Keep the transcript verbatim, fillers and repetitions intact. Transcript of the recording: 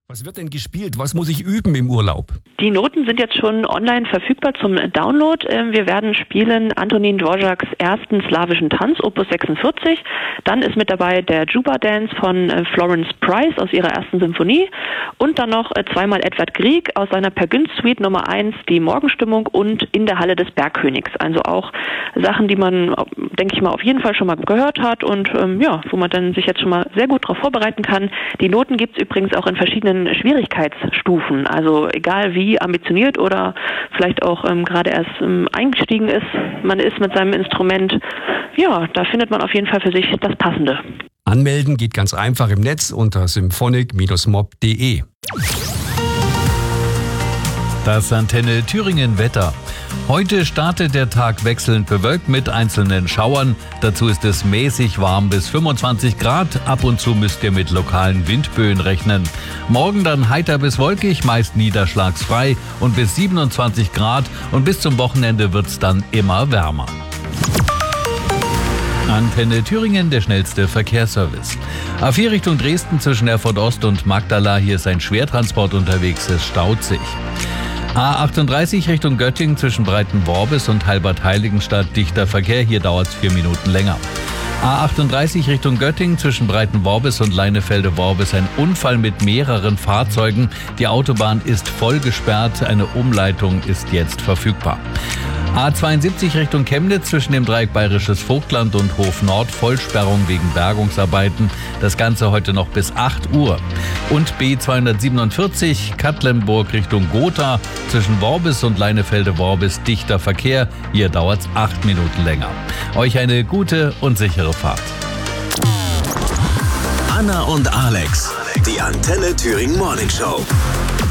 Was wird denn gespielt? Was muss ich üben im Urlaub? Die Noten sind jetzt schon online verfügbar zum Download. Wir werden spielen Antonín Dvořáks ersten slawischen Tanz, Opus sechsundvierzig. Dann ist mit dabei der Juba Dance von Florence Price aus ihrer ersten Symphonie. Und dann noch zweimal Edvard Grieg aus seiner Per Gynt Suite Nummer eins, die Morgenstimmung und In der Halle des Bergkönigs. Also auch Sachen, die man, denke ich mal, auf jeden Fall schon mal gehört hat und ähm, ja, wo man dann sich jetzt schon mal sehr gut darauf vorbereiten kann. Die Noten gibt es übrigens auch in verschiedenen Schwierigkeitsstufen. Also egal wie ambitioniert oder vielleicht auch ähm, gerade erst ähm, eingestiegen ist, man ist mit seinem Instrument, ja, da findet man auf jeden Fall für sich das Passende. Anmelden geht ganz einfach im Netz unter symphonic Bindestrich mob punkt de. Das Antenne Thüringen Wetter. Heute startet der Tag wechselnd bewölkt mit einzelnen Schauern. Dazu ist es mäßig warm bis fünfundzwanzig Grad. Ab und zu müsst ihr mit lokalen Windböen rechnen. Morgen dann heiter bis wolkig, meist niederschlagsfrei und bis siebenundzwanzig Grad. Und bis zum Wochenende wird's dann immer wärmer. Antenne Thüringen, der schnellste Verkehrsservice. A vier Richtung Dresden zwischen Erfurt Ost und Magdala. Hier ist ein Schwertransport unterwegs, es staut sich. A achtunddreißig Richtung Göttingen zwischen Breitenworbis und Halbert-Heiligenstadt. Dichter Verkehr, hier dauert es vier Minuten länger. A achtunddreißig Richtung Göttingen zwischen Breitenworbis und Leinefelde-Worbis. Ein Unfall mit mehreren Fahrzeugen. Die Autobahn ist voll gesperrt. Eine Umleitung ist jetzt verfügbar. A zweiundsiebzig Richtung Chemnitz zwischen dem Dreieck Bayerisches Vogtland und Hof Nord. Vollsperrung wegen Bergungsarbeiten. Das Ganze heute noch bis acht Uhr. Und B zweihundertsiebenundvierzig Katlenburg Richtung Gotha zwischen Worbis und Leinefelde-Worbis. Dichter Verkehr. Hier dauert es acht Minuten länger. Euch eine gute und sichere Fahrt. Anna und Alex, die Antenne Thüringen Morning Show.